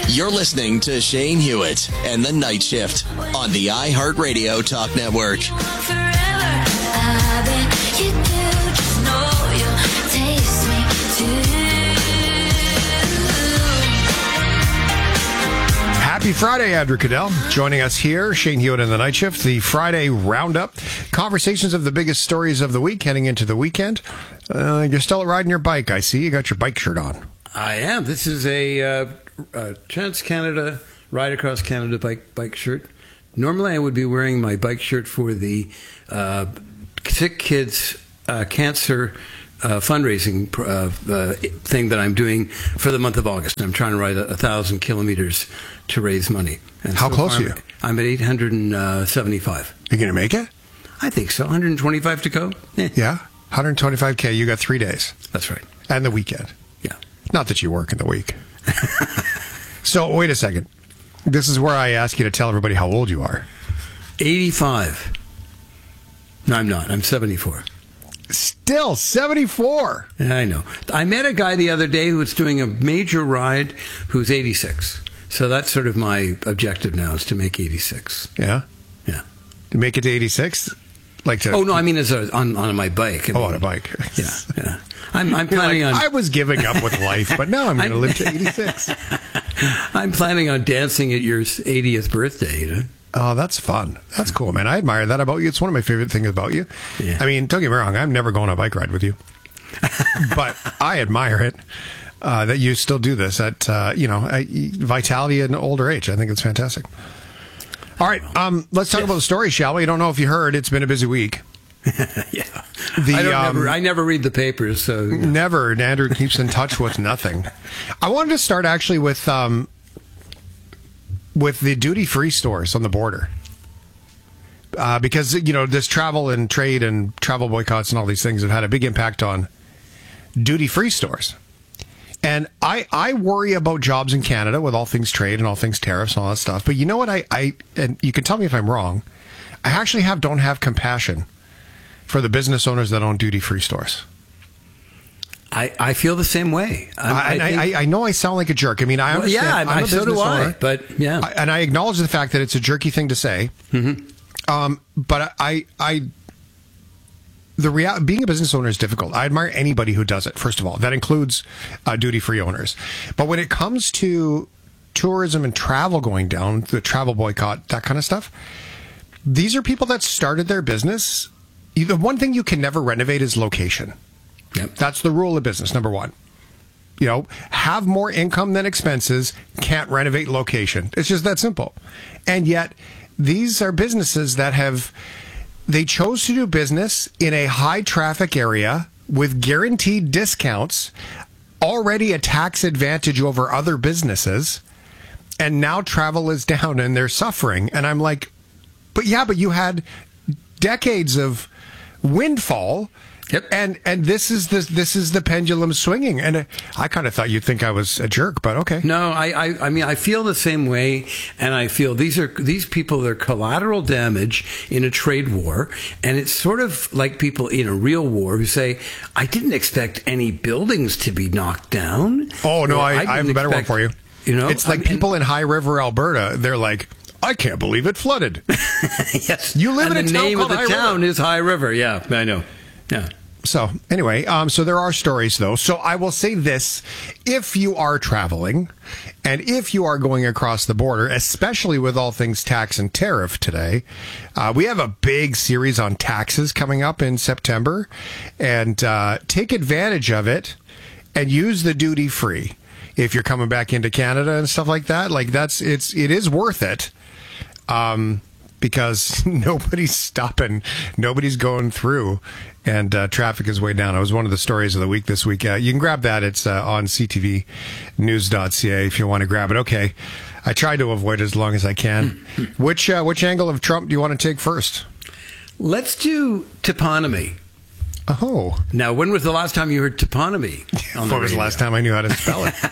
You're listening to Shane Hewitt and the Night Shift on the iHeartRadio Talk Network. Happy Friday, Andrew Cadell. Joining us here, Shane Hewitt and the Night Shift, the Friday Roundup. Conversations of the biggest stories of the week heading into the weekend. You're still riding your bike, I see. You got your bike shirt on. I am. This is a Trans-Canada, Ride Across Canada bike shirt. Normally I would be wearing my bike shirt for the Sick Kids Cancer fundraising thing that I'm doing for the month of August. I'm trying to ride 1,000 kilometers to raise money. And How close are you? I'm at 875. You going to make it? I think so. 125 to go. Yeah. 125K. You got 3 days. That's right. And the weekend. Yeah. Not that you work in the week. So, wait a second. This is where I ask you to tell everybody how old you are. 85. No, I'm not. I'm 74. Still 74. I know. I met a guy the other day who was doing a major ride who's 86. So that's sort of my objective now, is to make 86. Yeah? Yeah. To make it to 86? Like to... Oh, no, I mean on my bike. On a bike. Yeah. I'm planning on... I was giving up with life, but now I'm going to live to 86. I'm planning on dancing at your 80th birthday, you know? Oh, that's fun. That's cool, man. I admire that about you. It's one of my favorite things about you. Yeah. I mean, don't get me wrong. I'm never going on a bike ride with you. But I admire it that you still do this at, vitality at an older age. I think it's fantastic. All right. Let's talk about the story, shall we? I don't know if you heard. It's been a busy week. Yeah. I never read the papers, so... Never. And Andrew keeps in touch with nothing. I wanted to start actually with the duty-free stores on the border. Because, this travel and trade and travel boycotts and all these things have had a big impact on duty-free stores. And I worry about jobs in Canada with all things trade and all things tariffs and all that stuff. But you know what? And you can tell me if I'm wrong, I actually don't have compassion for the business owners that own duty-free stores. I feel the same way. I know I sound like a jerk. I mean, I understand. Yeah, so do I. Owner, but yeah, and I acknowledge the fact that it's a jerky thing to say. Mm-hmm. But being a business owner is difficult. I admire anybody who does it. First of all, that includes duty-free owners. But when it comes to tourism and travel going down, the travel boycott, that kind of stuff, these are people that started their business. The one thing you can never renovate is location. Yep. That's the rule of business, number one. Have more income than expenses, can't renovate location. It's just that simple. And yet, these are businesses that they chose to do business in a high traffic area with guaranteed discounts, already a tax advantage over other businesses, and now travel is down and they're suffering. And I'm like, but you had decades of windfall. Yep. And this is the pendulum swinging, and I kind of thought you'd think I was a jerk, but okay. No, I mean I feel the same way, and I feel these people are collateral damage in a trade war, and it's sort of like people in a real war who say, "I didn't expect any buildings to be knocked down." Oh no, I have a better one for you. It's like people in High River, Alberta. They're like, I can't believe it flooded. Yes, you live in a town called High River. The name of the town is High River. Yeah, I know. Yeah. So anyway, so there are stories though. So I will say this, if you are traveling and if you are going across the border, especially with all things tax and tariff today, we have a big series on taxes coming up in September, and take advantage of it and use the duty free if you're coming back into Canada and stuff like that. Like it is worth it. Because nobody's stopping, nobody's going through, and traffic is way down. It was one of the stories of the week this week. You can grab that. It's on ctvnews.ca if you want to grab it. Okay, I try to avoid it as long as I can. Which angle of Trump do you want to take first? Let's do toponymy. Oh. Now, when was the last time you heard toponymy? When was the last time I knew how to spell it?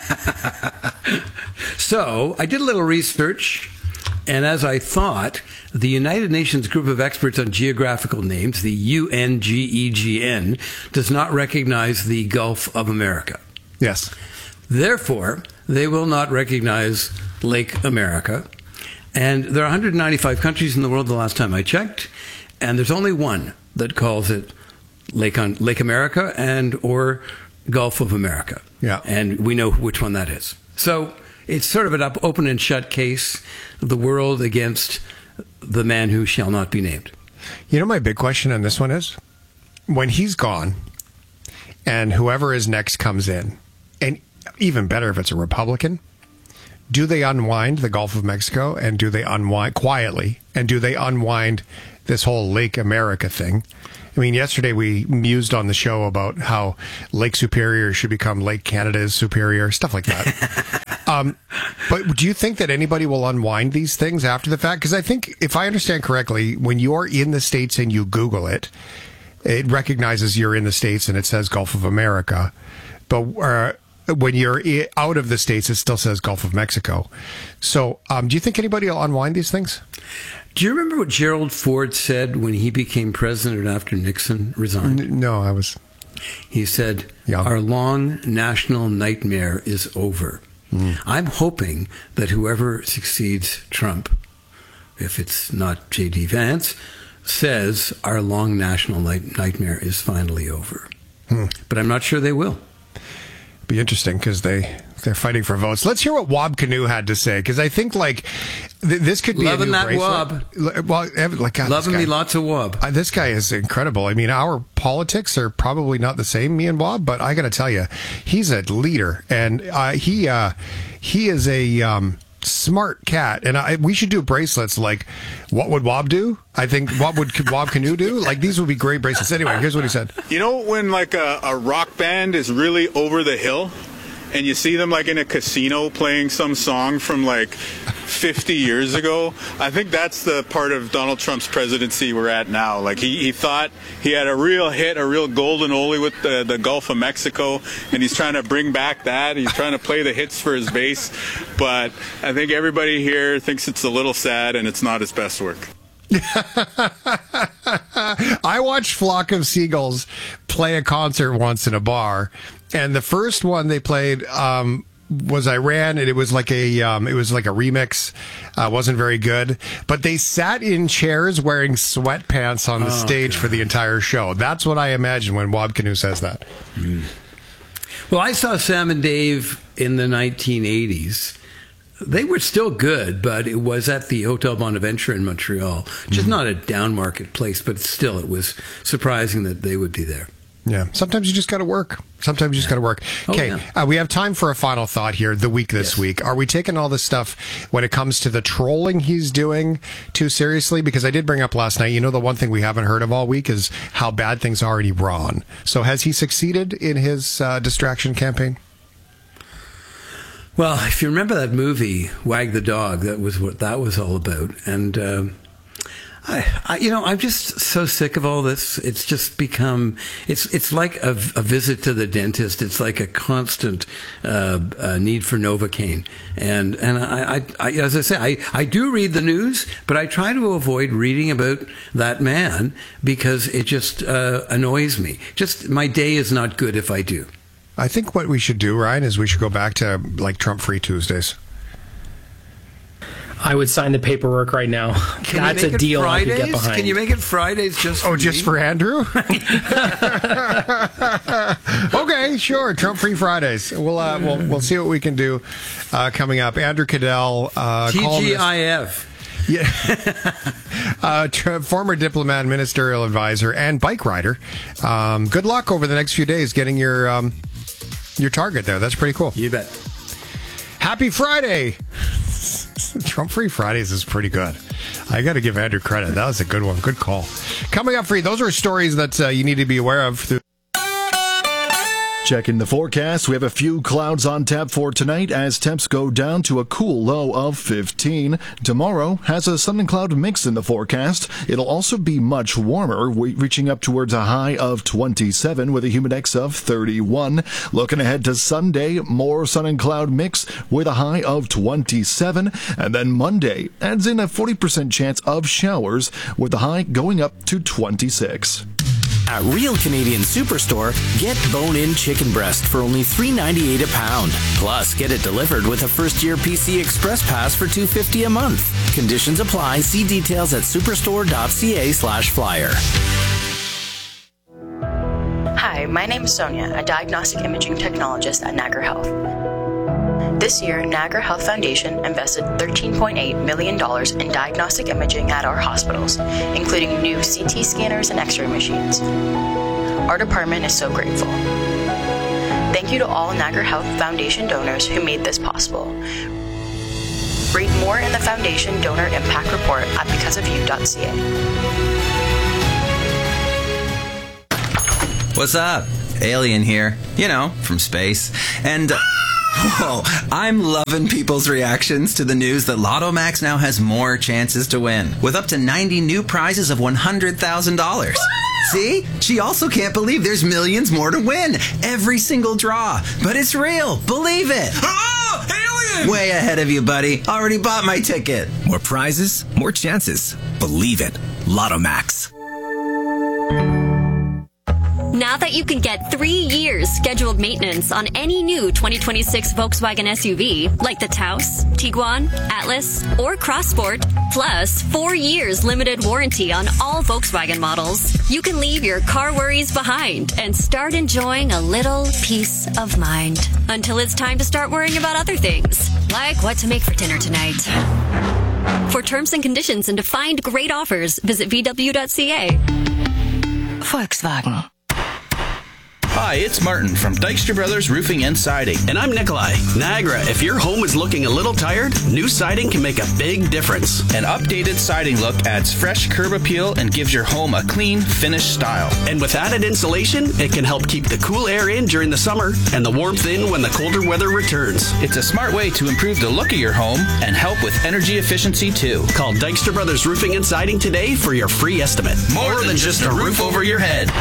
So, I did a little research, and as I thought, the United Nations Group of Experts on Geographical Names, the UNGEGN, does not recognize the Gulf of America. Yes. Therefore, they will not recognize Lake America. And there are 195 countries in the world the last time I checked, and there's only one that calls it Lake America and or Gulf of America. Yeah. And we know which one that is. So it's sort of an open and shut case, the world against the man who shall not be named. You know, my big question on this one is, when he's gone and whoever is next comes in, and even better if it's a Republican, do they unwind the Gulf of Mexico, and do they unwind quietly, and do they unwind this whole Lake America thing? I mean, yesterday we mused on the show about how Lake Superior should become Lake Canada's Superior, stuff like that. But do you think that anybody will unwind these things after the fact? Because I think, if I understand correctly, when you're in the States and you Google it, it recognizes you're in the States and it says Gulf of America. But when you're out of the States, it still says Gulf of Mexico. So do you think anybody will unwind these things? Do you remember what Gerald Ford said when he became president after Nixon resigned? No, I was... He said, Yeah. Our long national nightmare is over. I'm hoping that whoever succeeds Trump, if it's not J.D. Vance, says our long national nightmare is finally over. But I'm not sure they will. Be interesting because they're fighting for votes. Let's hear what Wab Kinew had to say, because I think this could be Loving a new that bracelet. Wab. Well, God, Loving me lots of Wab. This guy is incredible. I mean, our politics are probably not the same, me and Wab, but I got to tell you, he's a leader, and he is a smart cat. And we should do bracelets like, what would Wab do? I think, what would Wab Kinew do? Like, these would be great bracelets. Anyway, here's what he said. You know when like a rock band is really over the hill and you see them like in a casino playing some song from like 50 years ago? I think that's the part of Donald Trump's presidency we're at now. Like he thought he had a real hit, a real golden oldie with the Gulf of Mexico, and he's trying to bring back that. He's trying to play the hits for his base. But I think everybody here thinks it's a little sad and it's not his best work. I watched Flock of Seagulls play a concert once in a bar, and the first one they played was Iran, and it was like a remix. Wasn't very good, but they sat in chairs wearing sweatpants on the stage for the entire show. That's what I imagine when Wab Kinew says that. Well, I saw Sam and Dave in the 1980s. They were still good, but it was at the Hotel Bonaventure in Montreal, which is not a down market place, but still it was surprising that they would be there. Yeah. Sometimes you just got to work. Okay. We have time for a final thought here. The week this week. Are we taking all this stuff when it comes to the trolling he's doing too seriously? Because I did bring up last night, you know, the one thing we haven't heard of all week is how bad things are in Iran. So has he succeeded in his distraction campaign? Well, if you remember that movie, Wag the Dog, that was what that was all about. And I'm just so sick of all this. It's just become, it's like a visit to the dentist. It's like a constant need for Novocaine. And I as I say, I do read the news, but I try to avoid reading about that man because it just annoys me. Just my day is not good if I do. I think what we should do, Ryan, is we should go back to like Trump-free Tuesdays. I would sign the paperwork right now. That's a deal I could get behind. Can you make it Fridays just for just for Andrew? Okay, sure. Trump-free Fridays. We'll see what we can do coming up. Andrew Cadell, TGIF. Yeah, former diplomat, ministerial advisor, and bike rider. Good luck over the next few days getting your target there. That's pretty cool. You bet. Happy Friday. Trump-free Fridays is pretty good. I got to give Andrew credit. That was a good one. Good call. Coming up for you, those are stories that you need to be aware of. Checking the forecast, we have a few clouds on tap for tonight as temps go down to a cool low of 15. Tomorrow has a sun and cloud mix in the forecast. It'll also be much warmer, reaching up towards a high of 27 with a humidex of 31. Looking ahead to Sunday, more sun and cloud mix with a high of 27. And then Monday adds in a 40% chance of showers with the high going up to 26. At Real Canadian Superstore, get bone-in chicken breast for only $3.98 a pound. Plus, get it delivered with a first-year PC Express Pass for $2.50 a month. Conditions apply. See details at superstore.ca/flyer. Hi, my name is Sonia, a diagnostic imaging technologist at Niagara Health. This year, Niagara Health Foundation invested $13.8 million in diagnostic imaging at our hospitals, including new CT scanners and X-ray machines. Our department is so grateful. Thank you to all Niagara Health Foundation donors who made this possible. Read more in the Foundation Donor Impact Report at becauseofyou.ca. What's up? Alien here. You know, from space. And... Whoa, I'm loving people's reactions to the news that Lotto Max now has more chances to win, with up to 90 new prizes of $100,000. See? She also can't believe there's millions more to win. Every single draw. But it's real. Believe it. Oh, alien! Way ahead of you, buddy. Already bought my ticket. More prizes, more chances. Believe it. Lotto Max. Now that you can get 3 years scheduled maintenance on any new 2026 Volkswagen SUV, like the Taos, Tiguan, Atlas, or Crossport, plus 4 years limited warranty on all Volkswagen models, you can leave your car worries behind and start enjoying a little peace of mind. Until it's time to start worrying about other things, like what to make for dinner tonight. For terms and conditions and to find great offers, visit VW.ca. Volkswagen. Hi, it's Martin from Dykstra Brothers Roofing and Siding. And I'm Nikolai. Niagara, if your home is looking a little tired, new siding can make a big difference. An updated siding look adds fresh curb appeal and gives your home a clean, finished style. And with added insulation, it can help keep the cool air in during the summer and the warmth in when the colder weather returns. It's a smart way to improve the look of your home and help with energy efficiency too. Call Dykstra Brothers Roofing and Siding today for your free estimate. More than just a roof over your head.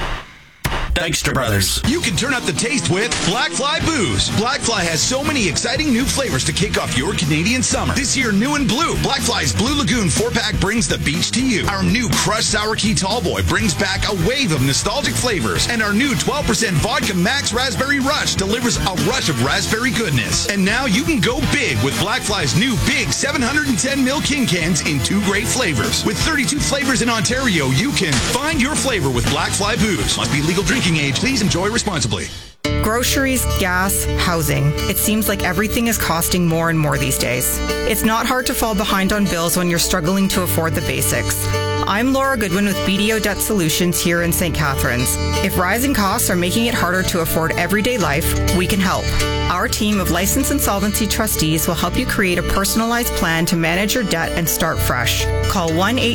Dykstra Brothers. You can turn up the taste with Black Fly Booze. Black Fly has so many exciting new flavors to kick off your Canadian summer. This year, new and blue, Black Fly's Blue Lagoon 4-pack brings the beach to you. Our new Crushed Sour Key Tallboy brings back a wave of nostalgic flavors. And our new 12% Vodka Max Raspberry Rush delivers a rush of raspberry goodness. And now you can go big with Black Fly's new big 710ml King Cans in 2 great flavors. With 32 flavors in Ontario, you can find your flavor with Black Fly Booze. Must be legal drinking age. Please enjoy responsibly. Groceries, gas, housing. It seems like everything is costing more and more these days. It's not hard to fall behind on bills when you're struggling to afford the basics. I'm Laura Goodwin with BDO Debt Solutions here in St. Catharines. If rising costs are making it harder to afford everyday life, we can help. Our team of licensed insolvency trustees will help you create a personalized plan to manage your debt and start fresh. Call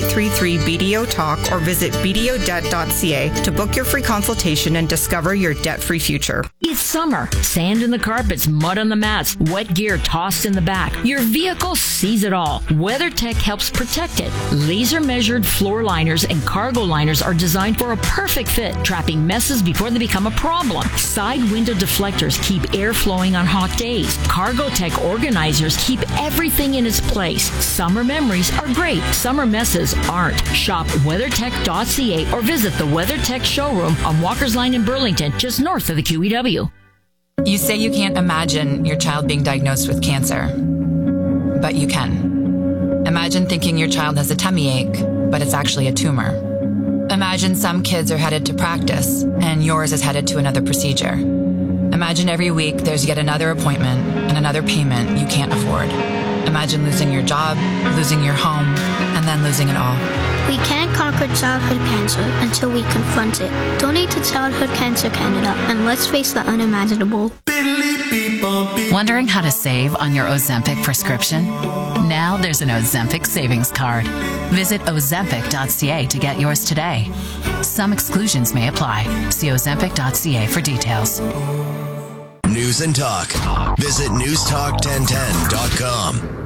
1-833-BDO-TALK or visit bdodebt.ca to book your free consultation and discover your debt-free future. It's summer. Sand in the carpets, mud on the mats, wet gear tossed in the back. Your vehicle sees it all. WeatherTech helps protect it. Laser-measured floor liners and cargo liners are designed for a perfect fit, trapping messes before they become a problem. Side window deflectors keep air flowing on hot days. CargoTech organizers keep everything in its place. Summer memories are great. Summer messes aren't. Shop WeatherTech.ca or visit the WeatherTech showroom on Walker's Line in Burlington, just north of the QEW. You say you can't imagine your child being diagnosed with cancer, but you can. Imagine thinking your child has a tummy ache, but it's actually a tumor. Imagine some kids are headed to practice and yours is headed to another procedure. Imagine every week there's yet another appointment and another payment you can't afford. Imagine losing your job, losing your home, and then losing it all. We can't conquer childhood cancer until we confront it. Donate to Childhood Cancer Canada and let's face the unimaginable. Wondering how to save on your Ozempic prescription? Now there's an Ozempic savings card. Visit Ozempic.ca to get yours today. Some exclusions may apply. See Ozempic.ca for details. News and talk. Visit newstalk1010.com.